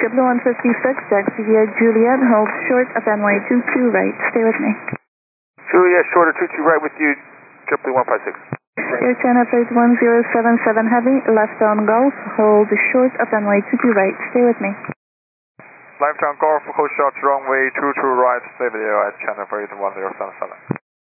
W156, taxi via Juliet, hold short of runway 22 right. Stay with me. Juliet, shorter 22 right with you, W156. Air China Flight 1077 Heavy, left-bound Golf, hold short of runway 22 right. Stay with me. Lifetime Golf, hold short runway 22 right, stay with you at China Flight 1077.